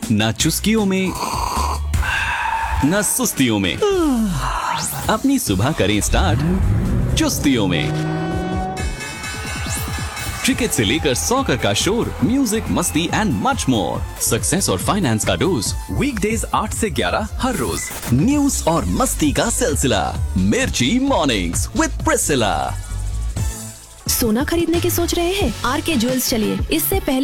ना चुस्कियों में, ना सुस्तियों में। अपनी सुबह करें स्टार्ट चुस्तियों में। क्रिकेट से लेकर सॉकर का शोर, म्यूजिक, मस्ती एंड मच मोर। सक्सेस और फाइनेंस का डोज वीकडेज 8 से 11 हर रोज। न्यूज और मस्ती का सिलसिला मिर्ची मॉर्निंग्स विद प्रिसिला। सोना खरीदने की सोच रहे हैं? आरके ज्वेल्स चलिए। इससे पहले